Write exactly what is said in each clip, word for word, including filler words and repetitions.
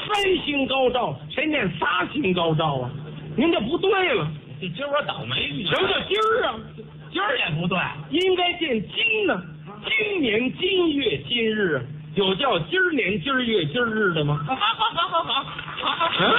三星高照，谁念仨星高照啊？您这不对了。 这今儿我倒霉遇什么叫今儿啊？ 今儿也不对， 应该见今呢。今年今月今日，有叫今儿年今儿月今儿日的吗？ 好好好好好好好。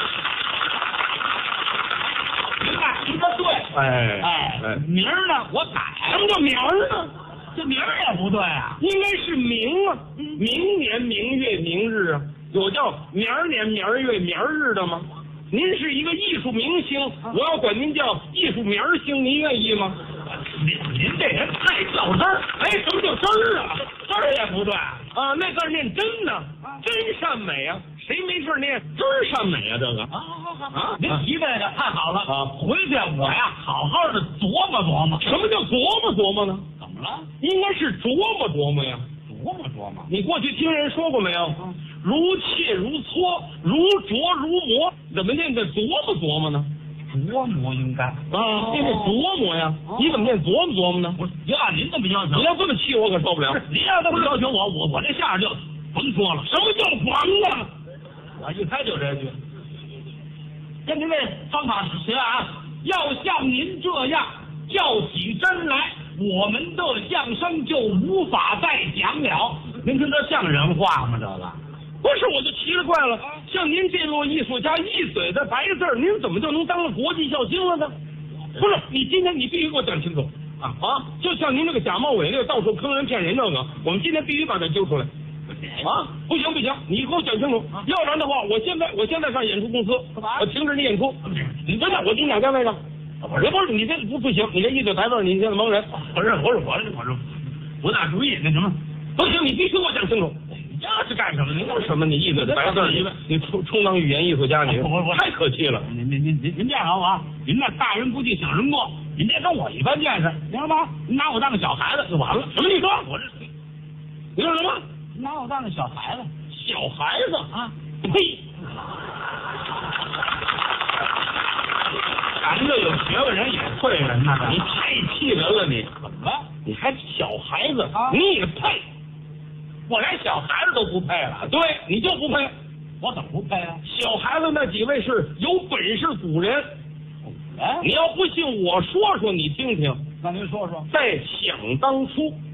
明白，您说对。 哎哎哎，名儿呢？我改。 什么叫名儿呢？ 这名儿也不对啊， 应该是明啊，明年明月明日啊，有叫明儿年明儿月明儿日的吗？您是一个艺术明星，我要管您叫艺术明儿星，您愿意吗？ 您您这人太较真儿。 哎，什么叫真儿啊？ 真儿也不对啊，那字念真呢，真善美啊！谁没事念真儿善美啊？这个啊，好好好，您提这个太好了啊！ 回去我呀好好的琢磨琢磨。 什么叫琢磨琢磨呢？ 怎么了？ 应该是琢磨琢磨呀。 琢磨琢磨。 你过去听人说过没有？ 嗯、 如切如磋，如琢如磨，怎么念的琢磨琢磨呢？ 琢磨应该啊，这是琢磨呀。哦、你怎么念琢磨琢磨呢？ 我就按您这么要求。 你要这么气我可受不了。 您要这么要求我，我我这下就甭说了。 什么叫甭啊？ 我一猜就这句。跟您这方法学啊，要像您这样较起真来，我们的相声就无法再讲了。您听这像人话吗？这个不是，我就奇了怪了。像您这路艺术家，一嘴的白字，您怎么就能当了国际笑星了呢？不是，你今天你必须给我讲清楚啊啊！就像您这个假冒伪劣、到处坑人骗人这个，我们今天必须把它揪出来。啊，不行不行，你给我讲清楚，啊、要不然的话，我现在我现在上演出公司，我停止你演出。你真的，我给你讲单位上。不是不是，你这不不行，你这一嘴白字，你现在蒙人。 不是不是我我是不大注意那什么， 不行，你必须给我讲清楚。 这是干什么？您说什么？你一嘴白字，你你充充当语言艺术家，你我我太客气了。 您您您您您这样好不好？您那大人不计小人过，您别跟我一般见识，明白吗？您拿我当个小孩子就完了。 什么？你说我这你说什么？ 拿我当个小孩子， 小孩子啊！ 呸！ 咱这有学问人也啐人呐！ 你太气人了，你怎么了？ 你还小孩子， 啊、 你也配？ 我连小孩子都不配了。 对，你就不配。 我怎么不配啊？ 小孩子那几位是有本事古人。 哎， 你要不信，我说说你听听。 那您说说。 在想当初。